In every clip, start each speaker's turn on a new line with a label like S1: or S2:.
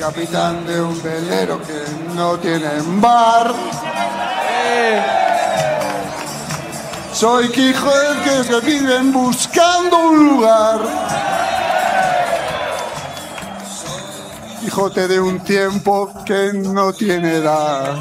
S1: capitán de un velero que no tiene bar. Soy Quijote que se viven buscando un lugar. Quijote de un tiempo que no tiene edad.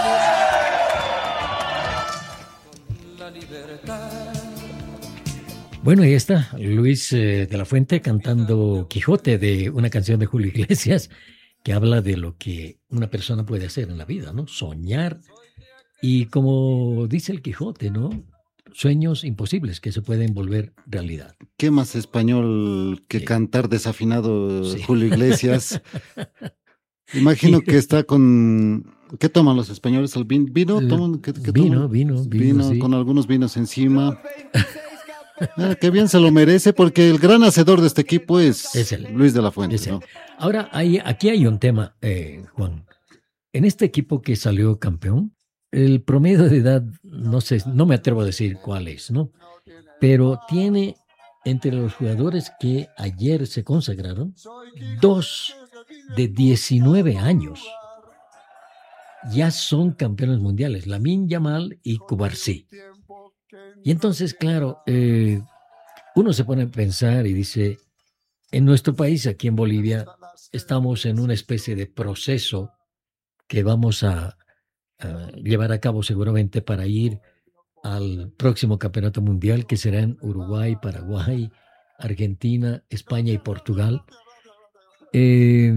S2: Bueno, ahí está Luis de la Fuente cantando Quijote, de una canción de Julio Iglesias que habla de lo que una persona puede hacer en la vida, ¿no? Soñar y, como dice el Quijote, ¿no? Sueños imposibles que se pueden volver realidad.
S3: ¿Qué más español que cantar desafinado Julio Iglesias? Imagino que está con... ¿Qué toman los españoles? ¿El vino? ¿Toman? ¿Qué
S2: vino,
S3: toman?
S2: Vino, sí.
S3: Con algunos vinos encima. Qué bien se lo merece, porque el gran hacedor de este equipo es Luis de la Fuente, ¿no?
S2: Ahora, aquí hay un tema, Juan. En este equipo que salió campeón, el promedio de edad, no sé, no me atrevo a decir cuál es, ¿no? Pero tiene entre los jugadores que ayer se consagraron, 2 de 19 años. Ya son campeones mundiales, Lamine Yamal y Cubarsí. Y entonces, claro, uno se pone a pensar y dice, en nuestro país, aquí en Bolivia, estamos en una especie de proceso que vamos a llevar a cabo seguramente para ir al próximo campeonato mundial, que será en Uruguay, Paraguay, Argentina, España y Portugal. Y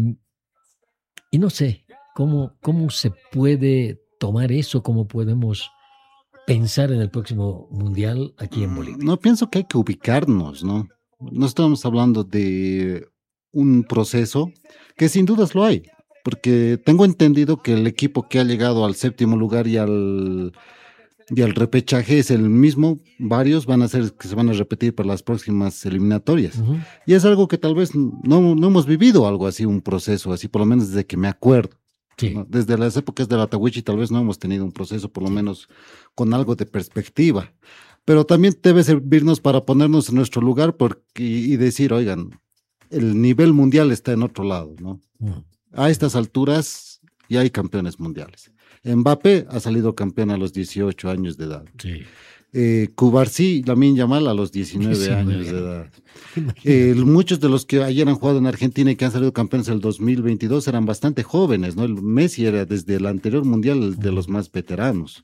S2: no sé cómo se puede tomar eso, cómo podemos pensar en el próximo mundial aquí en Bolivia.
S3: No, pienso que hay que ubicarnos, ¿no? No estamos hablando de un proceso que sin dudas lo hay, porque tengo entendido que el equipo que ha llegado al 7º lugar y al repechaje es el mismo. Varios van a ser que se van a repetir para las próximas eliminatorias. Uh-huh. Y es algo que tal vez no hemos vivido algo así, un proceso así, por lo menos desde que me acuerdo. Sí. ¿No? Desde las épocas de la Tahuichi tal vez no hemos tenido un proceso, por lo menos con algo de perspectiva. Pero también debe servirnos para ponernos en nuestro lugar y decir, oigan, el nivel mundial está en otro lado, ¿no? Uh-huh. A estas alturas ya hay campeones mundiales. Mbappé ha salido campeón a los 18 años de edad.
S2: Sí.
S3: Cubarsí, Lamine Yamal a los 19 años de edad. Muchos de los que ayer han jugado en Argentina y que han salido campeones en el 2022 eran bastante jóvenes, ¿no? El Messi era desde el anterior mundial de los más veteranos.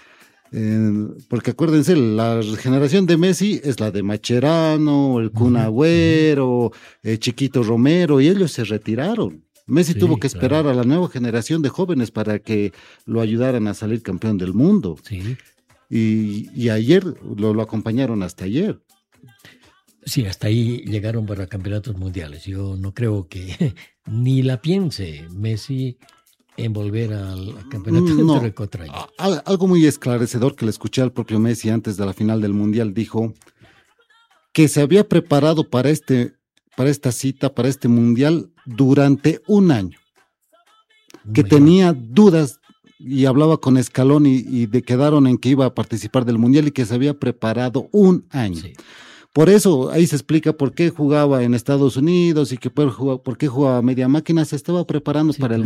S3: Porque acuérdense, la generación de Messi es la de Mascherano, el Kun Agüero, Chiquito Romero, y ellos se retiraron. Messi tuvo que esperar a la nueva generación de jóvenes para que lo ayudaran a salir campeón del mundo.
S2: Sí.
S3: Y ayer lo acompañaron hasta ayer.
S2: Sí, hasta ahí llegaron para campeonatos mundiales. Yo no creo que ni la piense Messi en volver al campeonato de contra ellos.
S3: Algo muy esclarecedor que le escuché al propio Messi antes de la final del mundial, dijo que se había preparado para esta cita, para este mundial, durante un año. Que tenía dudas y hablaba con Scaloni y quedaron en que iba a participar del mundial y que se había preparado un año. Sí. Por eso ahí se explica por qué jugaba en Estados Unidos y por qué jugaba media máquina, se estaba preparando para el